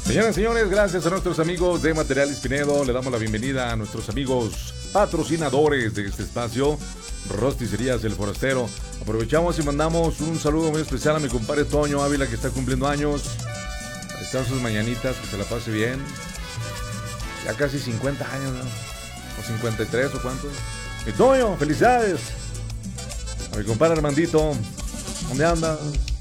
Señoras y señores, gracias a nuestros amigos de Materiales Pinedo. Le damos la bienvenida a nuestros amigos patrocinadores de este espacio, Rosticerías El Forastero. Aprovechamos y mandamos un saludo muy especial a mi compadre Toño Ávila, que está cumpliendo años. Están sus mañanitas, que se la pase bien. Ya casi 50 años, ¿no? O 53 o cuántos. Mi Toño, felicidades. A mi compadre Armandito, ¿dónde andas?